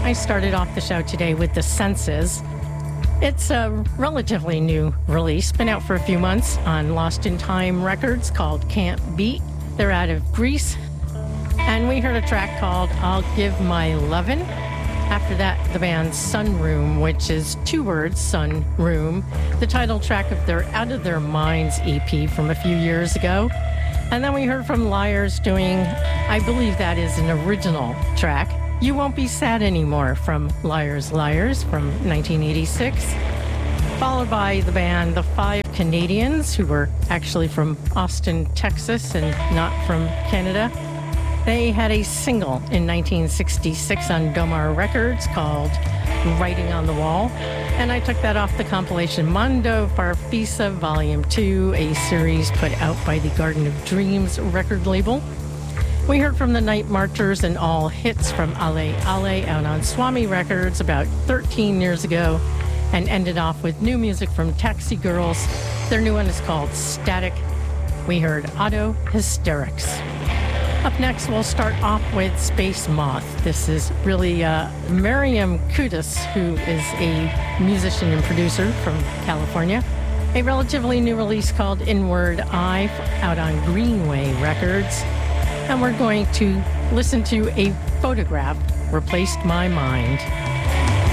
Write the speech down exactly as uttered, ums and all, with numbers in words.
I started off the show today with The Senses. It's a relatively new release, been out for a few months on Lost in Time Records, called Can't Beat. They're out of Greece. And we heard a track called I'll Give My Lovin'. After that, the band Sunroom, which is two words, Sunroom, the title track of their Out of Their Minds E P from a few years ago. And then we heard from Liars doing, I believe that is an original track, You Won't Be Sad Anymore, from Liars Liars from nineteen eighty-six. Followed by the band The Five Canadians, who were actually from Austin, Texas, and not from Canada. They had a single in nineteen sixty-six on Domar Records called Writing on the Wall. And I took that off the compilation Mondo Farfisa Volume two, a series put out by the Garden of Dreams record label. We heard from the Night Marchers and All Hits from Ale Ale out on Swami Records about thirteen years ago, and ended off with new music from Taxi Girls. Their new one is called Static. We heard Auto Hysterics. Up next, we'll start off with Space Moth. This is really uh, Miriam Kudus, who is a musician and producer from California. A relatively new release called Inward Eye out on Greenway Records. And we're going to listen to A Photograph Replaced My Mind.